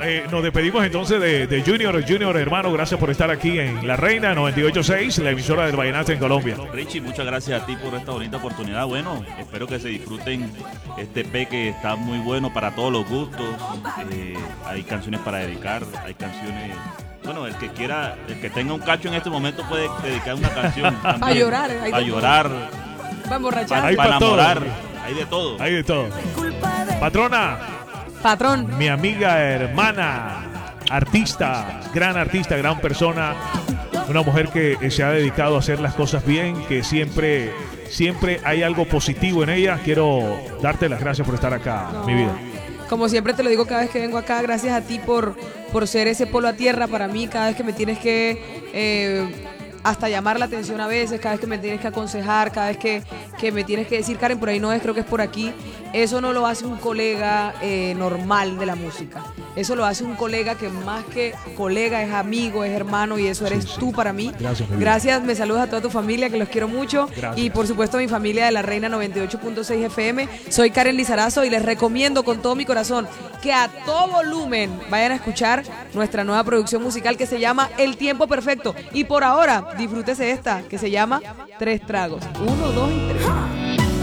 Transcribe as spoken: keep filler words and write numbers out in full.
eh, nos despedimos entonces de, de Junior. Junior, hermano, gracias por estar aquí en La Reina noventa y ocho punto seis, la emisora del vallenato en Colombia. Richie, muchas gracias a ti por esta bonita oportunidad. Bueno, espero que se disfruten este E P que está muy bueno para todos los gustos. Eh, hay canciones para dedicar, hay canciones... Bueno, el que quiera, el que tenga un cacho en este momento puede dedicar una canción. Para llorar. Para llorar. Para emborrachar. Hay Para pa' enamorar. todo. Hay de todo. Hay de todo. Patrona, Patrón. mi amiga, hermana, artista, gran artista, gran persona, una mujer que se ha dedicado a hacer las cosas bien, que siempre, siempre hay algo positivo en ella. Quiero darte las gracias por estar acá, No. mi vida. Como siempre te lo digo cada vez que vengo acá, gracias a ti por, por ser ese polo a tierra para mí, cada vez que me tienes que eh, hasta llamar la atención a veces, cada vez que me tienes que aconsejar, cada vez que, que me tienes que decir, Karen, por ahí no es, creo que es por aquí. Eso no lo hace un colega eh, normal de la música. Eso lo hace un colega que más que colega es amigo, es hermano, y eso eres Sí, sí. tú para mí. Gracias, mi vida. Gracias, me saludas a toda tu familia, que los quiero mucho. Gracias. Y por supuesto a mi familia de La Reina noventa y ocho punto seis F M. Soy Karen Lizarazo y les recomiendo con todo mi corazón que a todo volumen vayan a escuchar nuestra nueva producción musical que se llama El Tiempo Perfecto. Y por ahora, disfrútese esta, que se llama Tres Tragos. Uno, dos y tres.